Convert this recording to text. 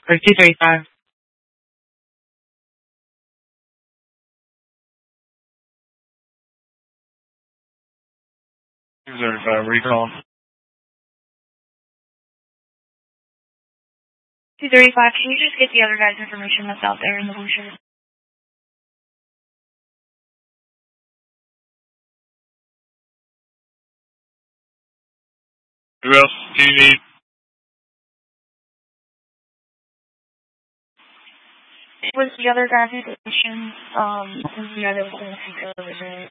Or 235. 235, recall. 235, can you just get the other guy's information that's out there in the blue shirt? Who else do you need? It was the other guy's information, the guy that was going to see over there.